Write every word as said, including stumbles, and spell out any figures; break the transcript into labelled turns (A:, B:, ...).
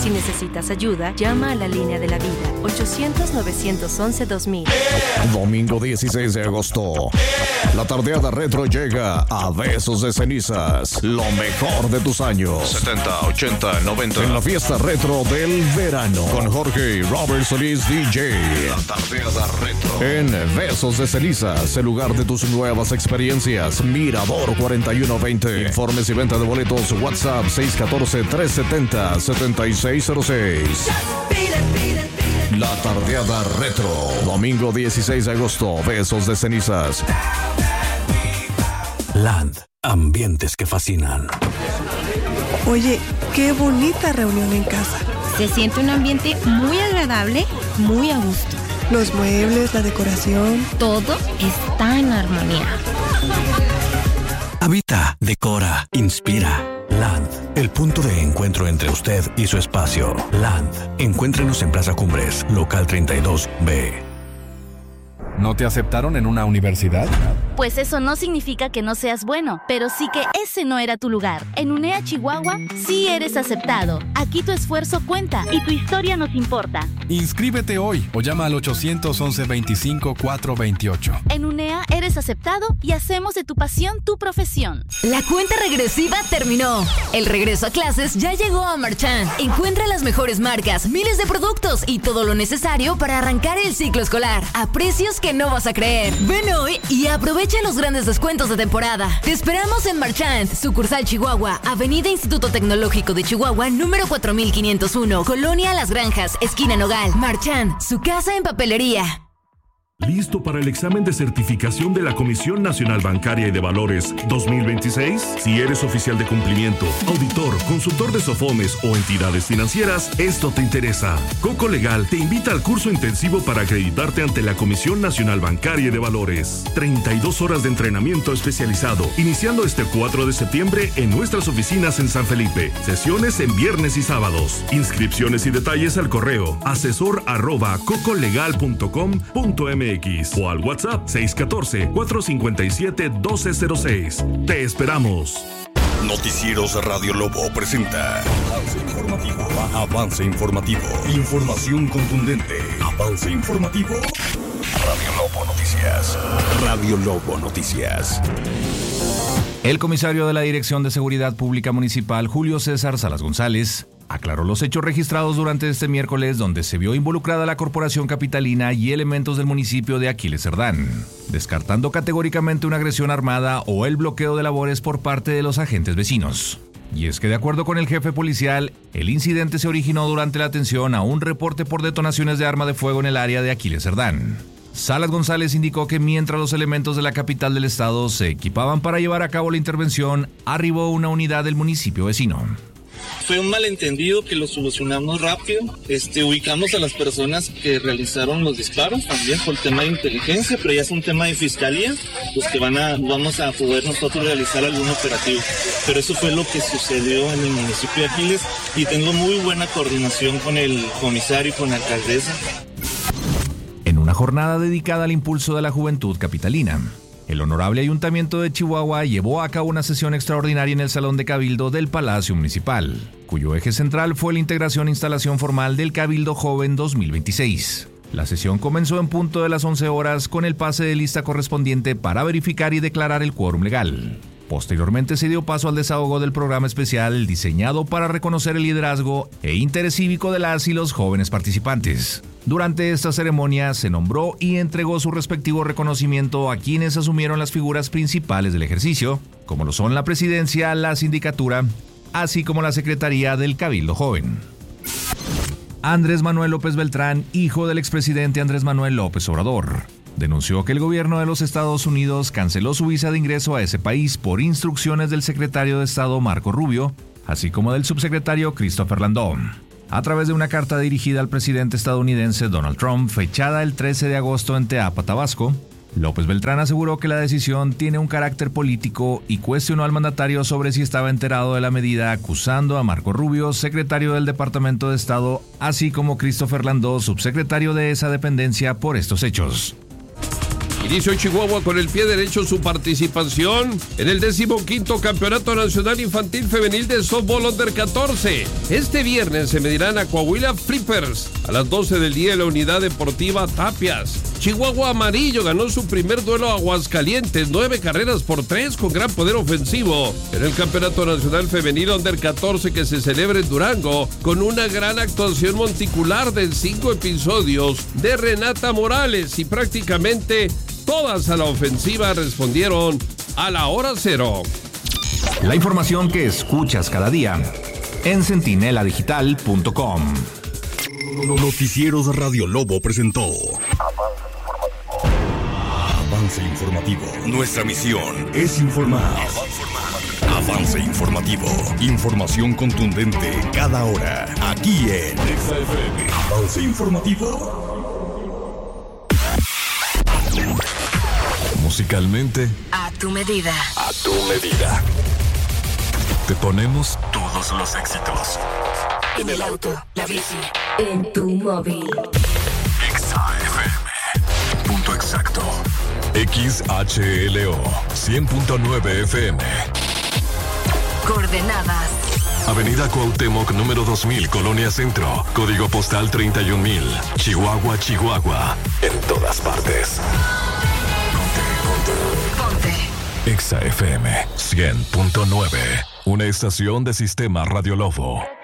A: Si necesitas ayuda, llama a la línea de la vida, ochocientos, novecientos once, dos mil.
B: Domingo dieciséis de agosto. La tardeada retro llega a Besos de Cenizas. Lo mejor de tus años.
C: setenta, ochenta, noventa.
B: En la fiesta retro del verano. Con Jorge y Robert Solís D J.
C: La tardeada retro.
B: En Besos de Cenizas, el lugar de tus nuevas experiencias. Mirador cuarenta y uno veinte. Informes y venta de boletos. WhatsApp seis uno cuatro, tres siete cero, siete seis cero seis. La tardeada retro. Domingo dieciséis de agosto. Besos de Cenizas.
D: Land. Ambientes que fascinan.
E: Oye, qué bonita reunión en casa.
F: Se siente un ambiente muy agradable, muy a gusto.
E: Los muebles, la decoración.
F: Todo está en armonía.
D: Habita, decora, inspira. Land, el punto de encuentro entre usted y su espacio. Land, encuéntrenos en Plaza Cumbres, local treinta y dos B.
G: ¿No te aceptaron en una universidad?
H: Pues eso no significa que no seas bueno, pero sí que ese no era tu lugar. En UNEA Chihuahua sí eres aceptado. Aquí tu esfuerzo cuenta y tu historia nos importa.
G: Inscríbete hoy o llama al ochocientos once, veinticinco, cuatrocientos veintiocho.
H: En UNEA eres aceptado y hacemos de tu pasión tu profesión.
I: La cuenta regresiva terminó. El regreso a clases ya llegó a Marchand. Encuentra las mejores marcas, miles de productos y todo lo necesario para arrancar el ciclo escolar a precios que no vas a creer. Ven hoy y aprovecha los grandes descuentos de temporada. Te esperamos en Marchand, sucursal Chihuahua, Avenida Instituto Tecnológico de Chihuahua, número cuatro mil quinientos uno, Colonia Las Granjas, esquina Nogal. Marchand, su casa en papelería.
J: ¿Listo para el examen de certificación de la Comisión Nacional Bancaria y de Valores dos mil veintiséis? Si eres oficial de cumplimiento, auditor, consultor de SOFOMES o entidades financieras, esto te interesa. Coco Legal te invita al curso intensivo para acreditarte ante la Comisión Nacional Bancaria y de Valores. treinta y dos horas de entrenamiento especializado, iniciando este cuatro de septiembre en nuestras oficinas en San Felipe. Sesiones en viernes y sábados. Inscripciones y detalles al correo asesor arroba cocolegal punto com punto m x o al WhatsApp seis uno cuatro, cuatro cinco siete, uno dos cero seis. Te esperamos.
C: Noticieros Radio Lobo presenta Avance Informativo. Avance Informativo. Información contundente. Avance Informativo. Radio Lobo Noticias. Radio Lobo Noticias.
K: El comisario de la Dirección de Seguridad Pública Municipal, Julio César Salas González, aclaró los hechos registrados durante este miércoles donde se vio involucrada la Corporación Capitalina y elementos del municipio de Aquiles Cerdán, descartando categóricamente una agresión armada o el bloqueo de labores por parte de los agentes vecinos. Y es que de acuerdo con el jefe policial, el incidente se originó durante la atención a un reporte por detonaciones de arma de fuego en el área de Aquiles Cerdán. Salas González indicó que mientras los elementos de la capital del estado se equipaban para llevar a cabo la intervención, arribó una unidad del municipio vecino.
L: Fue un malentendido que lo solucionamos rápido. Este, ubicamos a las personas que realizaron los disparos también por el tema de inteligencia, pero ya es un tema de fiscalía, los que van a, vamos a poder nosotros realizar algún operativo. Pero eso fue lo que sucedió en el municipio de Aquiles y tengo muy buena coordinación con el comisario y con la alcaldesa.
K: En una jornada dedicada al impulso de la juventud capitalina, el Honorable Ayuntamiento de Chihuahua llevó a cabo una sesión extraordinaria en el Salón de Cabildo del Palacio Municipal, cuyo eje central fue la integración e instalación formal del Cabildo Joven dos mil veintiséis. La sesión comenzó en punto de las once horas con el pase de lista correspondiente para verificar y declarar el quórum legal. Posteriormente se dio paso al desahogo del programa especial diseñado para reconocer el liderazgo e interés cívico de las y los jóvenes participantes. Durante esta ceremonia se nombró y entregó su respectivo reconocimiento a quienes asumieron las figuras principales del ejercicio, como lo son la presidencia, la sindicatura, así como la secretaría del Cabildo Joven. Andrés Manuel López Beltrán, hijo del expresidente Andrés Manuel López Obrador, denunció que el gobierno de los Estados Unidos canceló su visa de ingreso a ese país por instrucciones del secretario de Estado Marco Rubio, así como del subsecretario Christopher Landau. A través de una carta dirigida al presidente estadounidense Donald Trump, fechada el trece de agosto en Teapa, Tabasco, López Beltrán aseguró que la decisión tiene un carácter político y cuestionó al mandatario sobre si estaba enterado de la medida, acusando a Marco Rubio, secretario del Departamento de Estado, así como Christopher Landau, subsecretario de esa dependencia, por estos hechos.
M: Inició Chihuahua con el pie derecho su participación en el decimoquinto Campeonato Nacional Infantil Femenil de Softball Under catorce. Este viernes se medirán a Coahuila Flippers a las doce del día en la Unidad Deportiva Tapias. Chihuahua Amarillo ganó su primer duelo a Aguascalientes, nueve carreras por tres con gran poder ofensivo en el Campeonato Nacional Femenil Under catorce que se celebra en Durango, con una gran actuación monticular de cinco episodios de Renata Morales, y prácticamente todas a la ofensiva respondieron a la hora cero.
K: La información que escuchas cada día en centinela digital punto com.
C: Noticieros Radio Lobo presentó Avance Informativo. Nuestra misión es informar. Avance Informativo. Información contundente cada hora. Aquí en Exa F M. Avance Informativo.
D: Musicalmente,
I: A tu medida.
D: a tu medida. Te ponemos todos los éxitos.
I: En el auto, la bici, en tu móvil.
D: Exa F M. Punto exacto. X H L O cien punto nueve F M.
I: Coordenadas.
D: Avenida Cuauhtémoc número dos mil, Colonia Centro. Código postal treinta y un mil. Chihuahua, Chihuahua. En todas partes.
I: Ponte.
D: Exa F M cien punto nueve. Una estación de Sistema Radio Lobo.